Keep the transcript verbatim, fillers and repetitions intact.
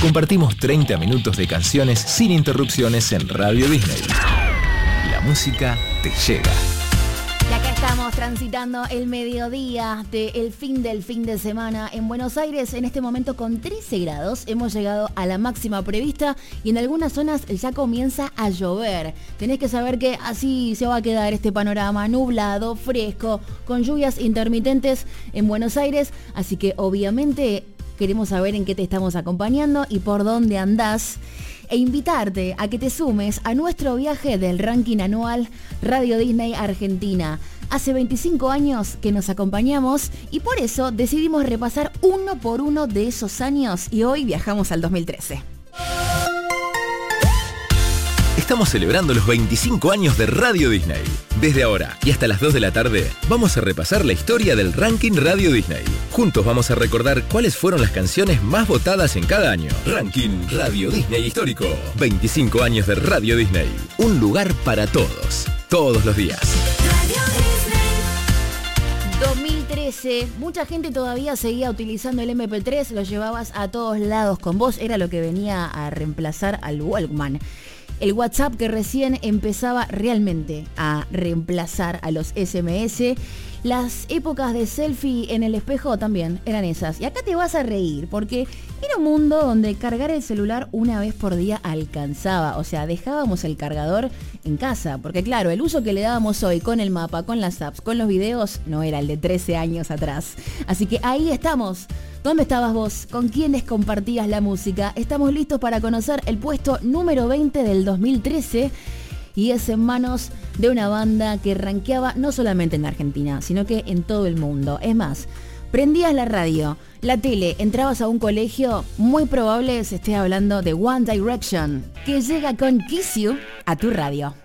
Compartimos treinta minutos de canciones sin interrupciones en Radio Disney. La música te llega. Y acá estamos transitando el mediodía del fin del fin de semana en Buenos Aires, en este momento con trece grados. Hemos llegado a la máxima prevista y en algunas zonas ya comienza a llover. Tenés que saber que así se va a quedar este panorama nublado, fresco, con lluvias intermitentes en Buenos Aires. Así que obviamente queremos saber en qué te estamos acompañando y por dónde andás. E invitarte a que te sumes a nuestro viaje del ranking anual Radio Disney Argentina. Hace veinticinco años que nos acompañamos y por eso decidimos repasar uno por uno de esos años y hoy viajamos al dos mil trece. Estamos celebrando los veinticinco años de Radio Disney. Desde ahora y hasta las dos de la tarde, vamos a repasar la historia del ranking Radio Disney. Juntos vamos a recordar cuáles fueron las canciones más votadas en cada año. Ranking Radio Disney Histórico. veinticinco años de Radio Disney. Un lugar para todos. Todos los días. dos mil trece, mucha gente todavía seguía utilizando el eme pe tres, lo llevabas a todos lados con vos, era lo que venía a reemplazar al Walkman. El WhatsApp que recién empezaba realmente a reemplazar a los ese eme ese. Las épocas de selfie en el espejo también eran esas. Y acá te vas a reír, porque era un mundo donde cargar el celular una vez por día alcanzaba. O sea, dejábamos el cargador en casa. Porque claro, el uso que le dábamos hoy con el mapa, con las apps, con los videos, no era el de trece años atrás. Así que ahí estamos. ¿Dónde estabas vos? ¿Con quiénes compartías la música? Estamos listos para conocer el puesto número veinte del dos mil trece y es en manos de una banda que rankeaba no solamente en Argentina, sino que en todo el mundo. Es más, prendías la radio, la tele, entrabas a un colegio, muy probable se esté hablando de One Direction, que llega con Kiss You a tu radio.